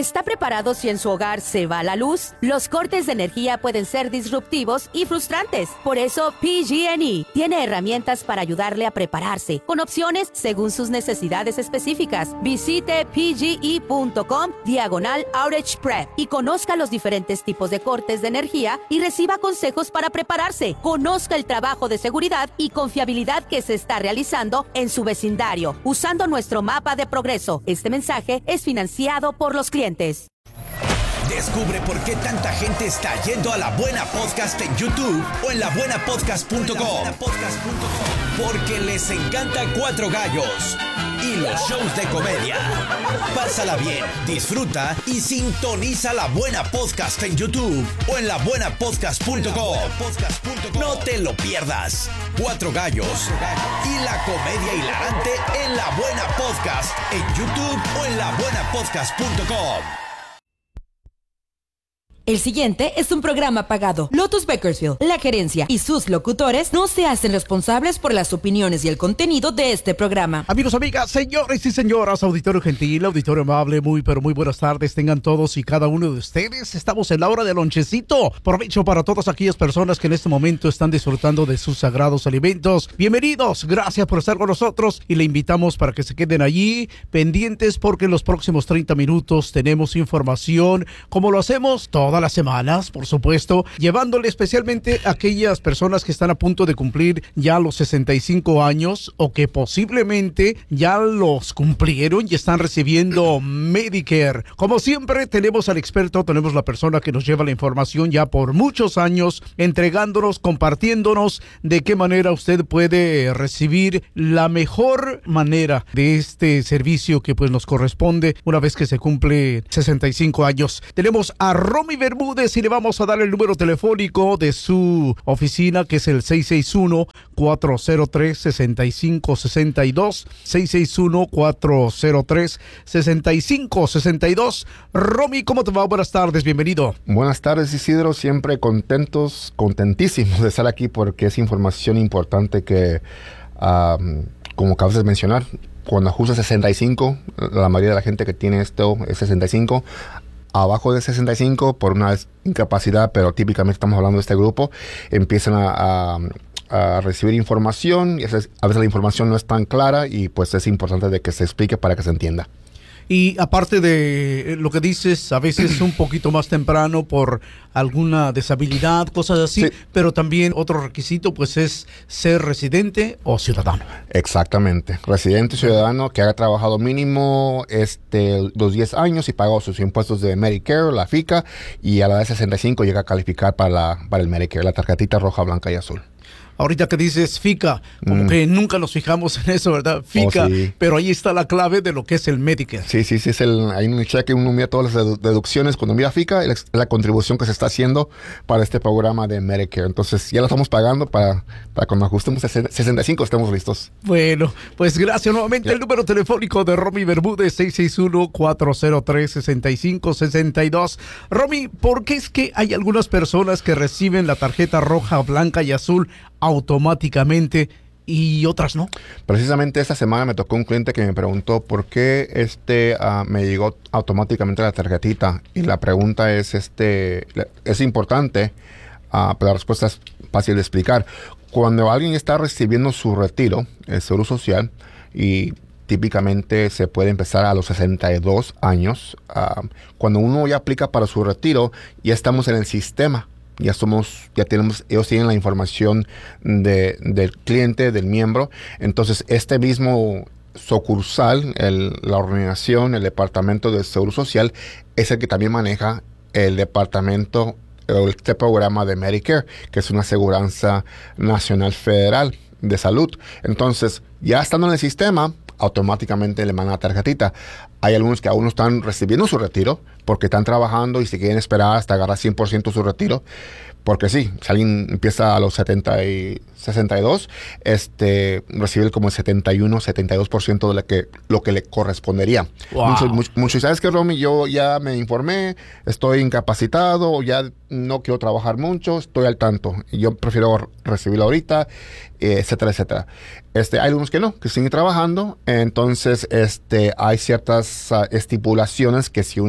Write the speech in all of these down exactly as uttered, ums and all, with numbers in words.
¿Está preparado si en su hogar se va la luz? Los cortes de energía pueden ser disruptivos y frustrantes. Por eso, P G and E tiene herramientas para ayudarle a prepararse, con opciones según sus necesidades específicas. Visite pge.com diagonal outage prep y conozca los diferentes tipos de cortes de energía y reciba consejos para prepararse. Conozca el trabajo de seguridad y confiabilidad que se está realizando en su vecindario, usando nuestro mapa de progreso. Este mensaje es financiado por los clientes. Descubre por qué tanta gente está yendo a La Buena Podcast en YouTube o en la buena podcast punto com. Porque les encanta Cuatro Gallos y los shows de comedia. Pásala bien, disfruta y sintoniza La Buena Podcast en YouTube o en la buena podcast punto com. No te lo pierdas. Cuatro Gallos y la comedia hilarante en La Buena Podcast en YouTube o en la buena podcast punto com. El siguiente es un programa pagado. Lotus Bakersfield, la gerencia y sus locutores no se hacen responsables por las opiniones y el contenido de este programa. Amigos, amigas, señores y señoras, auditorio gentil, auditorio amable, muy pero muy buenas tardes tengan todos y cada uno de ustedes. Estamos en la hora del lonchecito. Provecho para todas aquellas personas que en este momento están disfrutando de sus sagrados alimentos. Bienvenidos, gracias por estar con nosotros y le invitamos para que se queden allí pendientes porque en los próximos treinta minutos tenemos información como lo hacemos todas las semanas, por supuesto, llevándole especialmente a aquellas personas que están a punto de cumplir ya los sesenta y cinco años o que posiblemente ya los cumplieron y están recibiendo Medicare. Como siempre, tenemos al experto, tenemos la persona que nos lleva la información ya por muchos años, entregándonos, compartiéndonos de qué manera usted puede recibir la mejor manera de este servicio que pues nos corresponde una vez que se cumple sesenta y cinco años. Tenemos a Romy Bermúdez y le vamos a dar el número telefónico de su oficina, que es el seis seis uno, cuatro cero tres, seis cinco seis dos, seis seis uno, cuatro cero tres, seis cinco seis dos. Romy, ¿cómo te va? Buenas tardes, bienvenido. Buenas tardes, Isidro, siempre contentos, contentísimos de estar aquí porque es información importante que, um, como acabas de mencionar, cuando ajustas sesenta y cinco, la mayoría de la gente que tiene esto es sesenta y cinco. Abajo de sesenta y cinco por una incapacidad, pero típicamente estamos hablando de este grupo, empiezan a, a, a recibir información y a veces la información no es tan clara y pues es importante de que se explique para que se entienda. Y aparte de lo que dices, a veces un poquito más temprano por alguna deshabilidad, cosas así, sí. Pero también otro requisito pues es ser residente o ciudadano. Exactamente, residente o ciudadano que haya trabajado mínimo este, los diez años y pagado sus impuestos de Medicare, la FICA, y a la edad de sesenta y cinco llega a calificar para, la, para el Medicare, la tarjetita roja, blanca y azul. Ahorita que dices FICA, como mm. que nunca nos fijamos en eso, ¿verdad? FICA, oh, sí. Pero ahí está la clave de lo que es el Medicare. Sí, sí, sí, es el, hay un cheque, uno mira todas las deducciones. Cuando mira FICA, es la contribución que se está haciendo para este programa de Medicare. Entonces, ya lo estamos pagando para, para cuando ajustemos a sesenta y cinco estemos listos. Bueno, pues gracias nuevamente. Yeah. El número telefónico de Romy Bermúdez, seis seis uno, cuatro cero tres, seis cinco seis dos. Romy, ¿por qué es que hay algunas personas que reciben la tarjeta roja, blanca y azul automáticamente y otras no? Precisamente esta semana me tocó un cliente que me preguntó por qué este uh, me llegó automáticamente la tarjetita, y la pregunta es este es importante, uh, pero la respuesta es fácil de explicar. Cuando alguien está recibiendo su retiro, el seguro social, y típicamente se puede empezar a los sesenta y dos años, uh, cuando uno ya aplica para su retiro, ya estamos en el sistema. Ya somos, ya tenemos, ellos tienen la información de, del cliente, del miembro. Entonces, este mismo sucursal, el, la organización, el departamento del Seguro Social, es el que también maneja el departamento, este programa de Medicare, que es una aseguranza nacional federal de salud. Entonces, ya estando en el sistema, automáticamente le mandan la tarjetita. Hay algunos que aún no están recibiendo su retiro porque están trabajando y se quieren esperar hasta agarrar cien por ciento su retiro. Porque sí, si alguien empieza a los setenta y sesenta y dos, este, recibe como el setenta y uno, setenta y dos por ciento de lo que, lo que le correspondería. Wow. Muchos, muchos, muchos, ¿sabes qué, Romy? Yo ya me informé, estoy incapacitado, ya no quiero trabajar mucho, estoy al tanto. Yo prefiero recibirlo ahorita, etcétera, etcétera. Este, hay algunos que no, que siguen trabajando. Entonces, este, hay ciertas uh, estipulaciones que si uno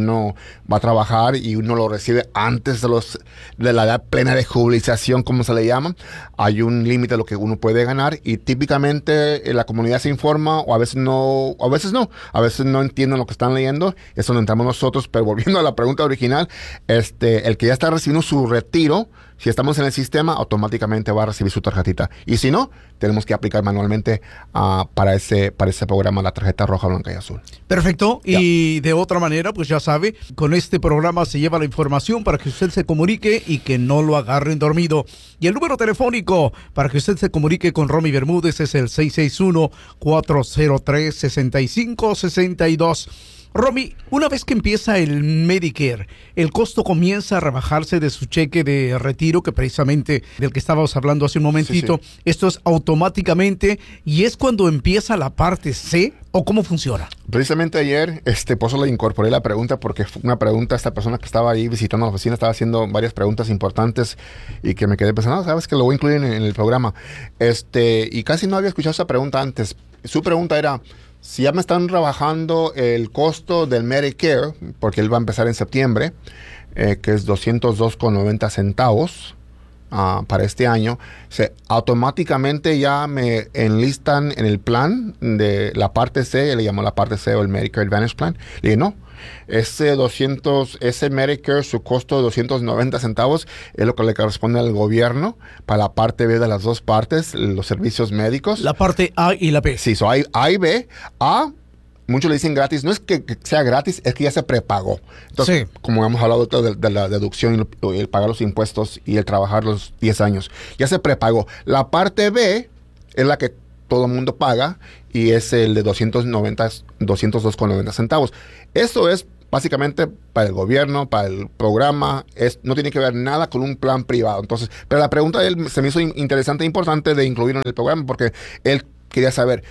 va a trabajar y uno lo recibe antes de los de la edad plena de jubilación, como se le llama, hay un límite de lo que uno puede ganar y típicamente eh, la comunidad se informa o a veces no, a veces no, a veces no entienden lo que están leyendo, es donde entramos nosotros. Pero volviendo a la pregunta original, este, el que ya está recibiendo su retiro, si estamos en el sistema, automáticamente va a recibir su tarjetita. Y si no, tenemos que aplicar manualmente uh, para ese para ese programa la tarjeta roja, blanca y azul. Perfecto. Ya. Y de otra manera, pues ya sabe, con este programa se lleva la información para que usted se comunique y que no lo agarren dormido. Y el número telefónico para que usted se comunique con Romy Bermúdez es el seis seis uno, cuatro cero tres, seis cinco seis dos. Romy, una vez que empieza el Medicare, el costo comienza a rebajarse de su cheque de retiro, que precisamente del que estábamos hablando hace un momentito. Sí, sí. Esto es automáticamente y es cuando empieza la parte C, ¿o cómo funciona? Precisamente ayer, este, por eso le incorporé la pregunta, porque fue una pregunta, esta persona que estaba ahí visitando la oficina estaba haciendo varias preguntas importantes y que me quedé pensando, sabes que lo voy a incluir en, en el programa. Este, y casi no había escuchado esa pregunta antes. Su pregunta era, si ya me están rebajando el costo del Medicare, porque él va a empezar en septiembre, eh, que es doscientos dos con noventa centavos uh, para este año, se, automáticamente ya me enlistan en el plan de la parte C, le llamó la parte C o el Medicare Advantage Plan. Le dije, no, ese doscientos, ese Medicare, su costo de doscientos noventa centavos es lo que le corresponde al gobierno para la parte B de las dos partes, los servicios médicos. La parte A y la B. Sí, so hay A y B. A, muchos le dicen gratis, no es que, que sea gratis, es que ya se prepagó. Entonces, sí, como hemos hablado de, de la deducción, el, el pagar los impuestos y el trabajar los diez años, ya se prepagó. La parte B es la que todo el mundo paga y es el de doscientos noventa, doscientos dos con noventa centavos. Eso es básicamente para el gobierno, para el programa, es, no tiene que ver nada con un plan privado. Entonces, pero la pregunta de él se me hizo interesante e importante de incluirlo en el programa porque él quería saber,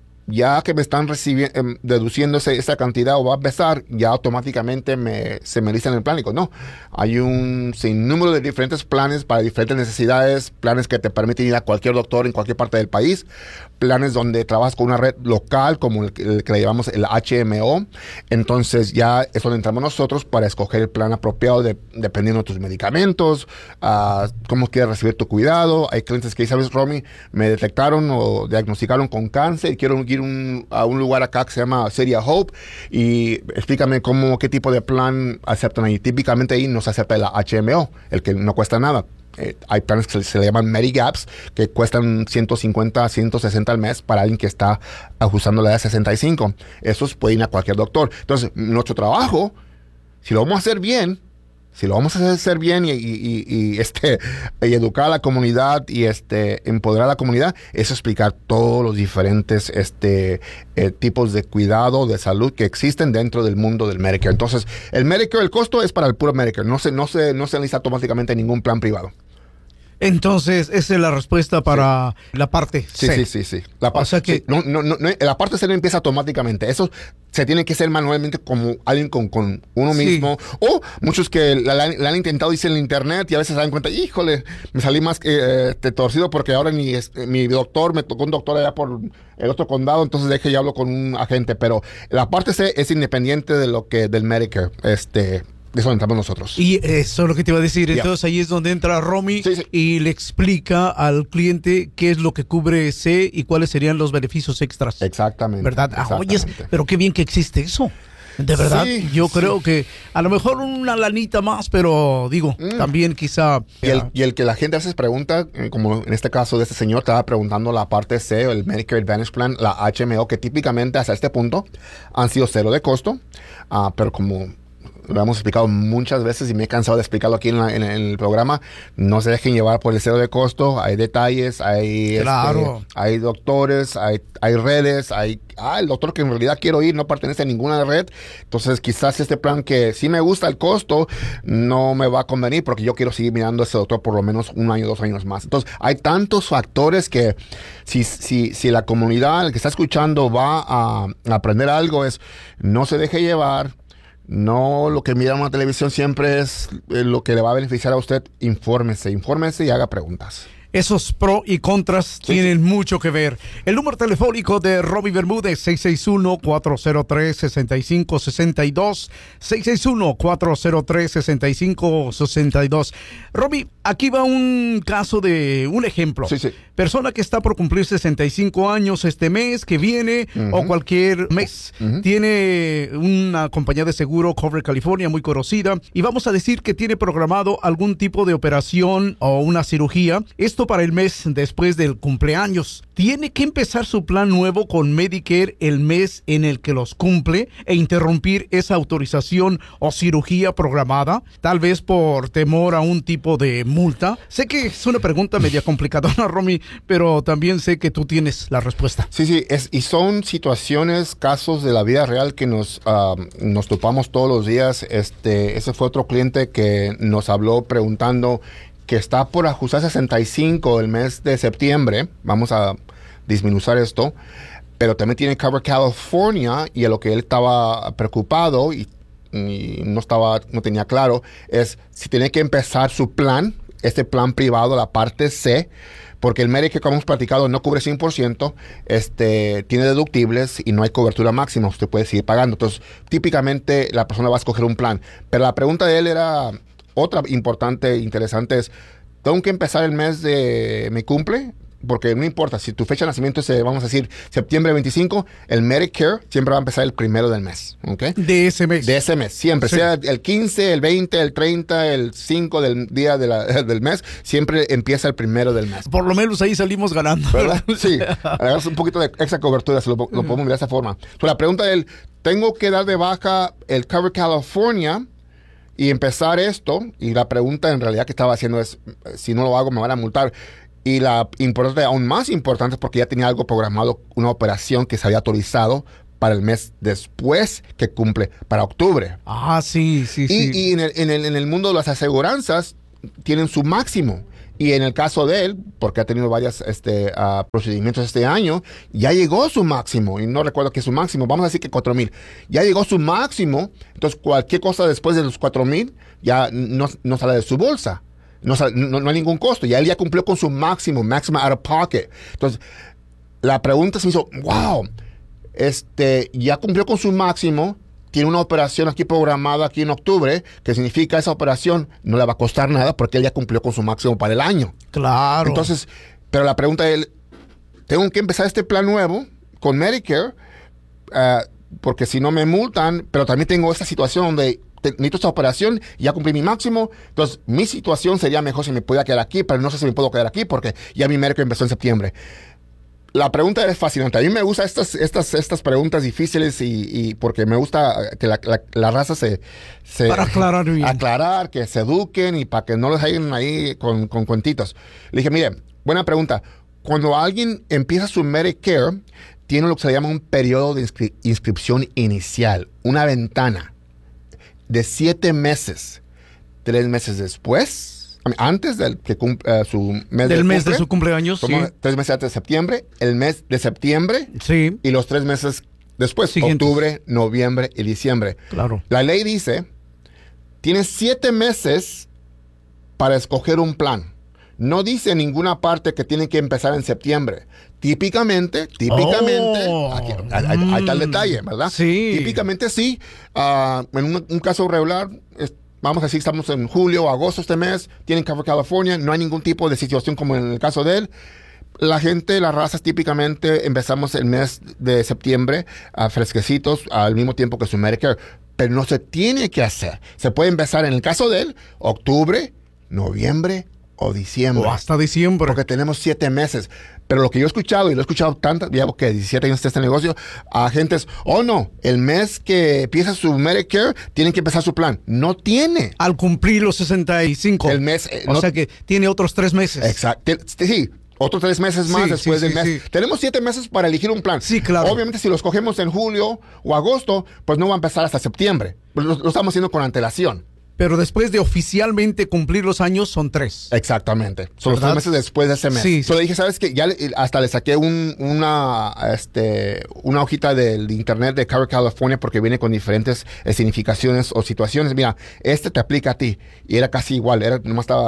ya que me están recibiendo, eh, deduciendo ese, esa cantidad o va a empezar, ya automáticamente me, se me lista en el plan. Y digo, no, hay un sinnúmero de diferentes planes para diferentes necesidades, planes que te permiten ir a cualquier doctor en cualquier parte del país, planes donde trabajas con una red local como el, el que le llamamos el H M O. Entonces ya es donde entramos nosotros para escoger el plan apropiado de, dependiendo de tus medicamentos, uh, cómo quieres recibir tu cuidado. Hay clientes que dicen, ¿sabes, Romy? Me detectaron o diagnosticaron con cáncer y quiero ir un, a un lugar acá que se llama City of Hope y explícame cómo, qué tipo de plan aceptan ahí. Típicamente ahí no se acepta el H M O, el que no cuesta nada. Eh, hay planes que se, se le llaman Medigaps que cuestan ciento cincuenta, ciento sesenta al mes para alguien que está ajustando la edad de sesenta y cinco. Esos pueden ir a cualquier doctor. Entonces, nuestro trabajo, si lo vamos a hacer bien, si lo vamos a hacer bien y, y, y, y, este, y educar a la comunidad y este, empoderar a la comunidad, es explicar todos los diferentes este, eh, tipos de cuidado, de salud que existen dentro del mundo del Medicare. Entonces, el Medicare, el costo es para el puro Medicare. No se, no se, no se enlista automáticamente en ningún plan privado. Entonces, esa es la respuesta para sí. la parte C. Sí, sí, sí, sí. La, o sea que... sí. No, no, no, la parte C no empieza automáticamente. Eso se tiene que hacer manualmente como alguien con, con uno sí. mismo. O muchos que la, la, la han intentado, dicen en el internet y a veces se dan cuenta, híjole, me salí más eh, eh, torcido porque ahora mi, mi doctor, me tocó un doctor allá por el otro condado, entonces deje y hablo con un agente. Pero la parte C es independiente de lo que del Medicare. Este... De eso entramos nosotros. Y eso es lo que te iba a decir. Entonces yeah. ahí es donde entra Romy sí, sí. y le explica al cliente qué es lo que cubre C y cuáles serían los beneficios extras. Exactamente. ¿Verdad? Exactamente. Ah, oye, pero qué bien que existe eso. De verdad, sí, yo sí. creo que a lo mejor una lanita más, pero digo, mm. también quizá... Y el, y el que la gente a veces pregunta, como en este caso de este señor, estaba preguntando la parte C, el Medicare Advantage Plan, la H M O, que típicamente hasta este punto han sido cero de costo, uh, pero como... lo hemos explicado muchas veces y me he cansado de explicarlo aquí en, la, en, en el programa, no se dejen llevar por el cero de costo, hay detalles, hay, claro. este, hay doctores, hay, hay redes, hay ah, el doctor que en realidad quiero ir no pertenece a ninguna red, entonces quizás este plan que sí me gusta el costo, no me va a convenir porque yo quiero seguir mirando a ese doctor por lo menos un año, dos años más. Entonces hay tantos factores que si, si, si la comunidad, el que está escuchando va a, a aprender algo es no se deje llevar. No, lo que mira en una televisión siempre es lo que le va a beneficiar a usted. Infórmese, infórmese y haga preguntas. Esos pro y contras sí, tienen sí. mucho que ver. El número telefónico de Robbie Bermúdez, seis seis uno, cuatro cero tres, seis cinco seis dos, seis seis uno, cuatro cero tres, seis cinco seis dos. Robbie, aquí va un caso de un ejemplo. Sí, sí. Persona que está por cumplir sesenta y cinco años este mes que viene uh-huh. o cualquier mes. Uh-huh. Tiene una compañía de seguro, Cover California, muy conocida, y vamos a decir que tiene programado algún tipo de operación o una cirugía. Esto para el mes después del cumpleaños. Tiene que empezar su plan nuevo con Medicare el mes en el que los cumple e interrumpir esa autorización o cirugía programada, tal vez por temor a un tipo de multa. Sé que es una pregunta media complicadora, Romy, pero también sé que tú tienes la respuesta. Sí, sí, es, y son situaciones, casos de la vida real que nos, uh, nos topamos todos los días. Este, ese fue otro cliente que nos habló preguntando que está por ajustar sesenta y cinco el mes de septiembre. Vamos a disminuir esto, pero también tiene Cover California, y a lo que él estaba preocupado y, y no estaba, no tenía claro, es si tiene que empezar su plan, este plan privado, la parte C, porque el Medicare, como hemos platicado, no cubre cien por ciento, este, tiene deductibles y no hay cobertura máxima, usted puede seguir pagando. Entonces, típicamente la persona va a escoger un plan. Pero la pregunta de él era otra importante, interesante, es, ¿tengo que empezar el mes de mi cumple? Porque no importa, si tu fecha de nacimiento es, vamos a decir, septiembre veinticinco, el Medicare siempre va a empezar el primero del mes, ¿ok? De ese mes. De ese mes, siempre. Sí. Sea el quince, el veinte, el treinta, el cinco del día de la, del mes, siempre empieza el primero del mes. Por lo menos ahí salimos ganando, ¿verdad? Sí, agarras un poquito de extra cobertura, se lo, lo podemos mirar de esa forma. So, la pregunta es, ¿tengo que dar de baja el Cover California y empezar esto? Y la pregunta en realidad que estaba haciendo es, si no lo hago me van a multar. Y la importante, aún más importante, es porque ya tenía algo programado, una operación que se había autorizado para el mes después que cumple, para octubre. Ah, sí, sí, y, sí. Y en el, en, el, en el mundo de las aseguranzas tienen su máximo. Y en el caso de él, porque ha tenido varios este, uh, procedimientos este año, ya llegó su máximo. Y no recuerdo que es su máximo. Vamos a decir que cuatro mil. Ya llegó su máximo. Entonces, cualquier cosa después de los cuatro mil ya no, no sale de su bolsa. No, no, no hay ningún costo. Ya él ya cumplió con su máximo, máximo out of pocket. Entonces, la pregunta se me hizo, wow, este, ya cumplió con su máximo, tiene una operación aquí programada aquí en octubre, que significa esa operación no le va a costar nada porque él ya cumplió con su máximo para el año. Claro. Entonces, pero la pregunta es, tengo que empezar este plan nuevo con Medicare, uh, porque si no me multan, pero también tengo esta situación donde necesito esta operación, ya cumplí mi máximo, entonces mi situación sería mejor si me pudiera quedar aquí, pero no sé si me puedo quedar aquí porque ya mi Medicare empezó en septiembre. La pregunta es fascinante. A mí me gustan estas, estas, estas preguntas difíciles y, y porque me gusta que la, la, la raza se, se... Para aclarar bien. Aclarar, que se eduquen y para que no les hagan ahí con, con cuentitos. Le dije, mire, buena pregunta. Cuando alguien empieza su Medicare, tiene lo que se llama un periodo de inscri- inscripción inicial, una ventana de siete meses. Tres meses después, antes del que cumple uh, su mes del de mes cumple, de su cumpleaños, sí. Tres meses antes de septiembre, el mes de septiembre, sí. Y los tres meses después, siguientes. Octubre, noviembre y diciembre. Claro. La ley dice, tienes siete meses para escoger un plan. No dice en ninguna parte que tienen que empezar en septiembre. Típicamente, típicamente, oh, aquí, ahí, mm, ahí está el detalle, ¿verdad? Sí. Típicamente sí. Uh, en un, un caso regular, es, vamos a decir, estamos en julio o agosto este mes, tienen Cover California, no hay ningún tipo de situación como en el caso de él. La gente, las razas, típicamente empezamos el mes de septiembre uh, fresquecitos al mismo tiempo que su Medicare, pero no se tiene que hacer. Se puede empezar en el caso de él, octubre, noviembre o diciembre. O hasta diciembre. Porque tenemos siete meses. Pero lo que yo he escuchado, y lo he escuchado tantas, llevo que diecisiete años de este negocio, a gentes, oh no, el mes que empieza su Medicare, tienen que empezar su plan. No tiene. Al cumplir los sesenta y cinco. El mes. Eh, o no, sea que tiene otros tres meses. Exacto. Sí. Otros tres meses más sí, después sí, del sí, mes. Sí. Tenemos siete meses para elegir un plan. Sí, claro. Obviamente, si los cogemos en julio o agosto, pues no va a empezar hasta septiembre. Lo, lo estamos haciendo con antelación. Pero después de oficialmente cumplir los años, son tres. Exactamente. Son los tres meses después de ese mes. Sí. So, le dije, ¿sabes qué? Ya le, hasta le saqué un, una, este, una hojita del internet de Cover California porque viene con diferentes eh, significaciones o situaciones. Mira, este te aplica a ti. Y era casi igual. Era, nomás estaba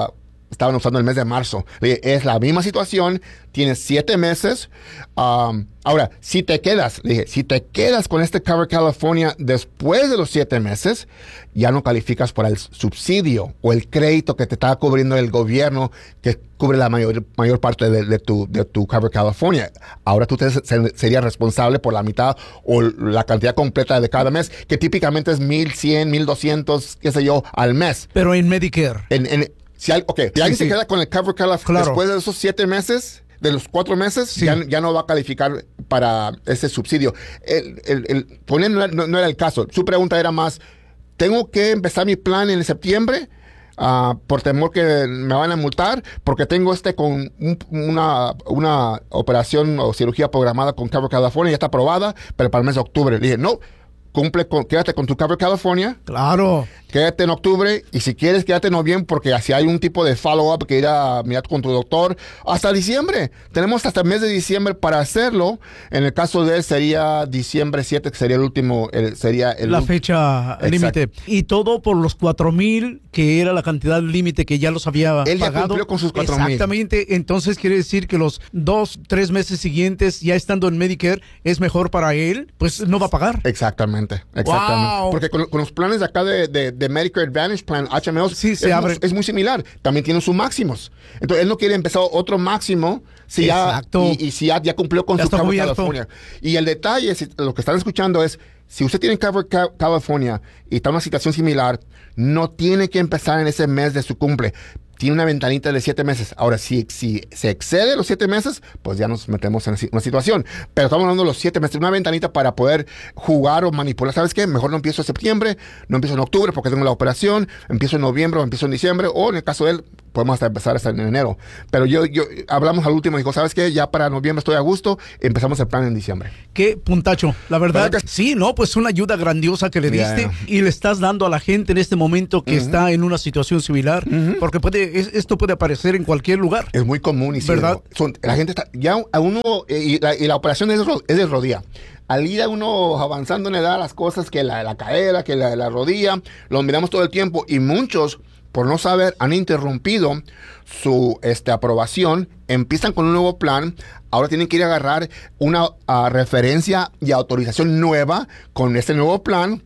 estaban usando el mes de marzo. Le dije, es la misma situación, tienes siete meses. Um, ahora, si te quedas, le dije, si te quedas con este Cover California después de los siete meses, ya no calificas para el subsidio o el crédito que te está cubriendo el gobierno, que cubre la mayor, mayor parte de, de, tu, de tu Cover California. Ahora tú te, se, serías responsable por la mitad o la cantidad completa de cada mes, que típicamente es mil cien, mil doscientos, qué sé yo, al mes. Pero en Medicare. En, en, si, hay, okay, si alguien sí, se sí. queda con el Cover California claro. después de esos siete meses, de los cuatro meses, sí. ya, ya no va a calificar para ese subsidio. El, el, el, poner no, no era el caso. Su pregunta era más, ¿tengo que empezar mi plan en septiembre? Uh, por temor que me van a multar, porque tengo este con un, una, una operación o cirugía programada con Cover California, ya está aprobada, pero para el mes de octubre. Le dije, no, cumple con, quédate con tu Cover California. Claro. Quédate en octubre y si quieres quédate en noviembre porque así hay un tipo de follow-up que ir a mirar con tu doctor hasta diciembre. Tenemos hasta el mes de diciembre para hacerlo. En el caso de él sería diciembre siete, que sería el último, el, sería el la fecha límite. Y todo por los cuatro mil, que era la cantidad límite que ya los había él pagado. Él ya cumplió con sus cuatro mil. Exactamente. Entonces quiere decir que los dos, tres meses siguientes, ya estando en Medicare, es mejor para él, pues no va a pagar. Exactamente. Exactamente. Wow. Porque con, con los planes de acá de, de de Medicare Advantage Plan, H M O, sí, se es, abre. Muy, es muy similar. También tiene sus máximos. Entonces, él no quiere empezar otro máximo si Exacto. ya, y, y si ya, ya cumplió con ya su Cover California. Y el detalle, si, lo que están escuchando es, si usted tiene Cover California y está en una situación similar, no tiene que empezar en ese mes de su cumple. Tiene una ventanita de siete meses. Ahora, si, si se excede los siete meses, pues ya nos metemos en una situación. Pero estamos hablando de los siete meses, una ventanita para poder jugar o manipular. ¿Sabes qué? Mejor no empiezo en septiembre, no empiezo en octubre porque tengo la operación, empiezo en noviembre o empiezo en diciembre, o en el caso de él, podemos hasta empezar hasta en enero. Pero yo, yo hablamos al último y dijo, ¿sabes qué? Ya para noviembre estoy a gusto, empezamos el plan en diciembre. Qué puntacho. La verdad, ¿verdad que sí, ¿no? Pues una ayuda grandiosa que le diste yeah. y le estás dando a la gente en este momento que uh-huh. está en una situación similar, uh-huh. porque puede es, esto puede aparecer en cualquier lugar. Es muy común. Y ¿verdad? Sí, son, la gente está, ya a uno, y la, y la operación es de, es de rodilla. Al ir a uno avanzando en edad, las cosas que la, la cadera, que la, la rodilla, lo miramos todo el tiempo y muchos, por no saber, han interrumpido su este, aprobación, empiezan con un nuevo plan, ahora tienen que ir a agarrar una uh, referencia y autorización nueva con este nuevo plan.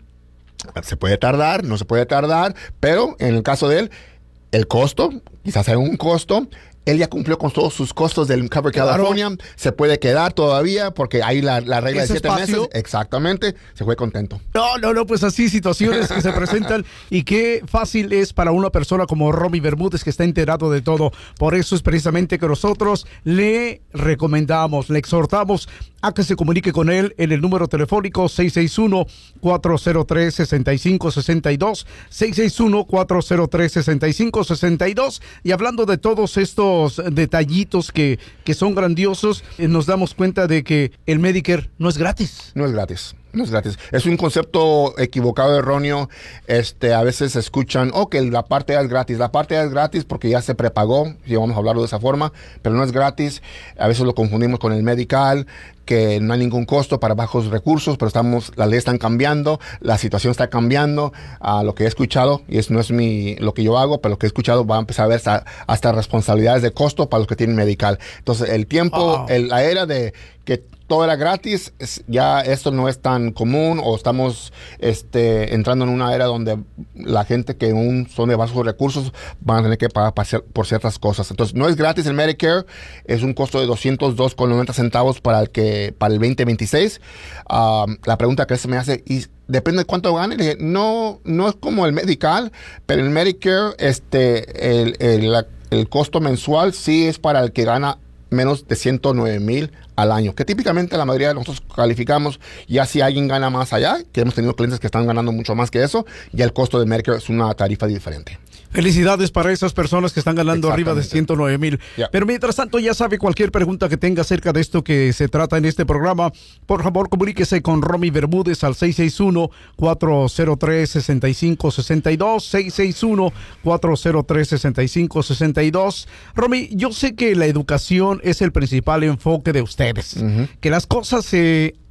Se puede tardar, no se puede tardar, pero en el caso de él, el costo, quizás hay un costo. Él ya cumplió con todos sus costos del Cover California. Claro. Se puede quedar todavía porque hay la, la regla de siete espacio? meses. Exactamente. Se fue contento. No, no, no. Pues así situaciones que se presentan y qué fácil es para una persona como Romy Bermúdez que está enterado de todo. Por eso es precisamente que nosotros le recomendamos, le exhortamos a que se comunique con él en el número telefónico seis seis uno, cuatro cero tres, seis cinco seis dos, seis seis uno, cuatro cero tres, seis cinco seis dos. Y hablando de todos estos detallitos que, que son grandiosos, eh, nos damos cuenta de que el Medicare no es gratis. No es gratis. No es gratis. Es un concepto equivocado, erróneo. Este, a veces escuchan, oh, que la parte A es gratis. La parte A es gratis porque ya se prepagó, si vamos a hablarlo de esa forma, pero no es gratis. A veces lo confundimos con el medical, que no hay ningún costo para bajos recursos, pero estamos, las leyes están cambiando, la situación está cambiando. A lo que he escuchado, y eso no es mi, lo que yo hago, pero lo que he escuchado va a empezar a ver hasta, hasta responsabilidades de costo para los que tienen medical. Entonces, el tiempo, oh. el, la era de que todo era gratis, ya esto no es tan común, o estamos este, entrando en una era donde la gente que aún son de bajos recursos van a tener que pagar por ciertas cosas. Entonces, no es gratis el Medicare, es un costo de doscientos dos con noventa centavos para el que para el veinte veintiséis. Um, la pregunta que se me hace, y depende de cuánto gane, dije, no, no es como el medical, pero el Medicare, este, el, el, la, el costo mensual sí es para el que gana menos de ciento nueve mil al año, que típicamente la mayoría de nosotros calificamos. Ya si alguien gana más allá, que hemos tenido clientes que están ganando mucho más que eso, ya el costo de Medicare es una tarifa diferente. Felicidades para esas personas que están ganando arriba de ciento nueve mil. Yeah. Pero mientras tanto, ya sabe, cualquier pregunta que tenga acerca de esto que se trata en este programa, por favor comuníquese con Romy Bermúdez al seis seis uno, cuatro cero tres, seis cinco seis dos, seis seis uno, cuatro cero tres, seis cinco seis dos. Romy, yo sé que la educación es el principal enfoque de ustedes, uh-huh. que las cosas se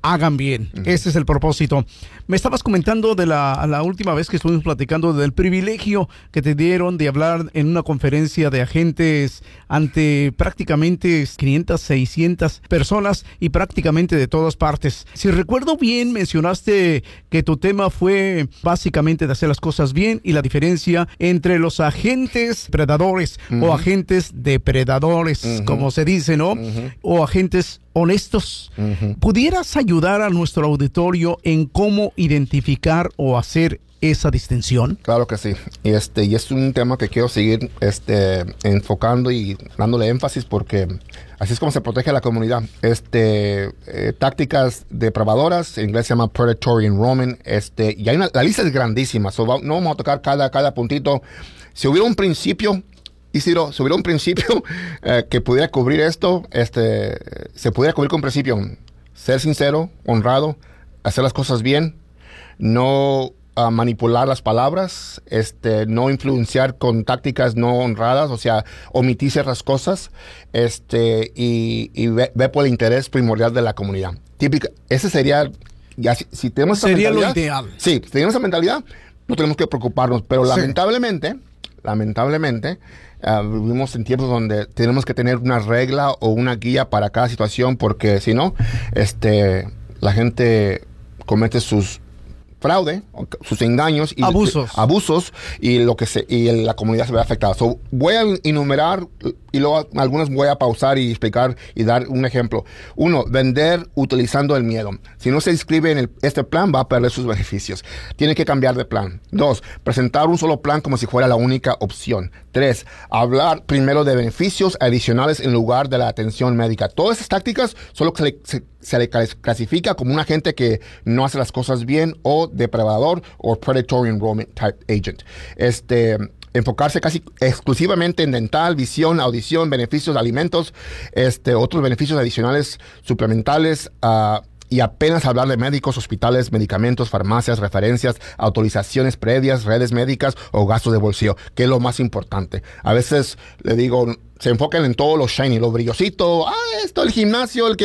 hagan bien. Uh-huh. Ese es el propósito. Me estabas comentando de la, la última vez que estuvimos platicando del privilegio que te dieron de hablar en una conferencia de agentes ante prácticamente quinientas, seiscientas personas y prácticamente de todas partes. Si recuerdo bien, mencionaste que tu tema fue básicamente de hacer las cosas bien y la diferencia entre los agentes predadores uh-huh. o agentes depredadores, uh-huh. como se dice, ¿no? Uh-huh. O agentes honestos. Uh-huh. ¿Pudieras ayudar a nuestro auditorio en cómo identificar o hacer esa distinción? Claro que sí. Y este y es un tema que quiero seguir este enfocando y dándole énfasis porque así es como se protege a la comunidad. Este eh, tácticas depravadoras, en inglés se llama predatory enrollment. Este y hay una, la lista es grandísima. So, va, no vamos a tocar cada cada puntito. Si hubiera un principio Y si, lo, si hubiera un principio eh, que pudiera cubrir esto, este, se pudiera cubrir con principio. Ser sincero, honrado, hacer las cosas bien, no uh, manipular las palabras, este, no influenciar con tácticas no honradas, o sea, omitir ciertas cosas, este, y, y ver ve por el interés primordial de la comunidad. Típica, ese sería, ya si, si tenemos esa sería mentalidad, lo ideal. Sí, si tenemos esa mentalidad, no tenemos que preocuparnos, pero sí. lamentablemente, lamentablemente, Uh, vivimos en tiempos donde tenemos que tener una regla o una guía para cada situación porque si no, este, la gente comete sus fraude, sus engaños y abusos, y, abusos y lo que se y la comunidad se ve afectada. So, voy a enumerar y luego algunas voy a pausar y explicar y dar un ejemplo. Uno, vender utilizando el miedo. Si no se inscribe en el, este plan, va a perder sus beneficios. Tiene que cambiar de plan. Dos, presentar un solo plan como si fuera la única opción. Tres, hablar primero de beneficios adicionales en lugar de la atención médica. Todas esas tácticas solo se le, se, se le clasifica como un agente que no hace las cosas bien o depredador o predatory enrollment type agent. Este... enfocarse casi exclusivamente en dental, visión, audición, beneficios de alimentos, este, otros beneficios adicionales suplementales, uh, y apenas hablar de médicos, hospitales, medicamentos, farmacias, referencias, autorizaciones previas, redes médicas o gastos de bolsillo, que es lo más importante. A veces le digo, se enfocan en todo lo shiny, lo brillosito, ah, esto, el gimnasio, el que